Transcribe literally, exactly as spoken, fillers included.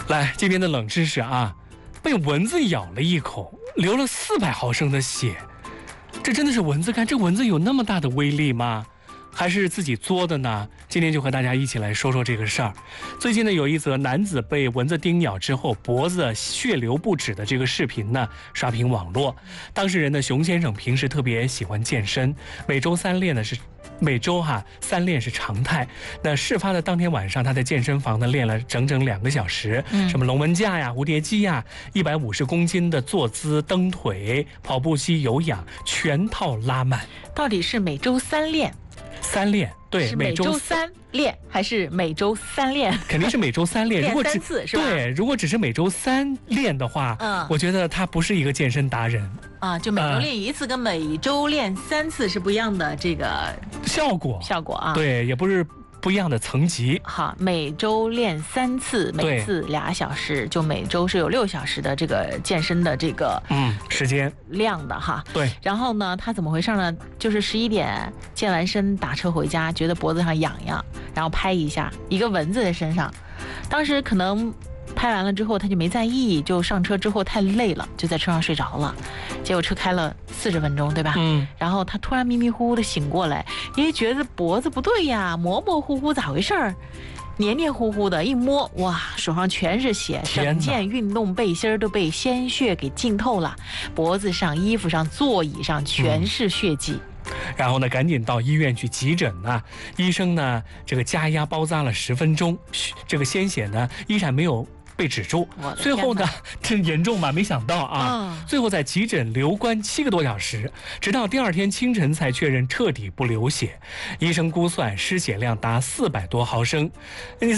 来，今天的冷知识啊，被蚊子咬了一口，流了四百毫升的血，这真的是蚊子干？这蚊子有那么大的威力吗？还是自己作的呢？今天就和大家一起来说说这个事儿。最近呢，有一则男子被蚊子叮咬之后脖子血流不止的这个视频呢，刷屏网络。当事人的熊先生平时特别喜欢健身，每周三练呢是。每周哈、啊、三练是常态。那事发的当天晚上，他在健身房呢练了整整两个小时，嗯、什么龙门架呀、蝴蝶机呀、一百五十公斤的坐姿蹬腿、跑步机、有氧，全套拉满。 到底是每周三练？ 三练，对， 是每周三练还是每周三练？ 肯定是每周三练。 练如果三次是吧？ 对，如果只是每周三练的话，嗯，我觉得他不是一个健身达人啊。就每周练一次跟每周练三次是不一样的这个效果效果啊。 对，也不是不一样的层级。 好，每周练三次，每次俩小时，就每周是有六小时的这个健身的这个嗯时间量的哈。 对。 然后呢，他怎么回事呢？就是十一点健完身打车回家，觉得脖子上痒痒，然后拍一下，一个蚊子在身上。当时可能拍完了之后他就没在意，就上车之后太累了，就在车上睡着了。结果车开了四十分钟，对吧？嗯。然后他突然迷迷糊糊的醒过来，因为觉得脖子不对呀，模模糊糊，咋回事儿？黏黏糊糊的，一摸，哇，手上全是血，整件运动背心都被鲜血给浸透了，脖子上、衣服上、座椅上全是血迹。 嗯，然后呢，赶紧到医院去急诊呢。医生呢，这个加压包扎了十分钟，这个鲜血呢依然没有被止住。最后呢，这严重嘛？没想到啊，嗯、最后在急诊留观七个多小时，直到第二天清晨才确认彻底不流血。医生估算失血量达四百多毫升。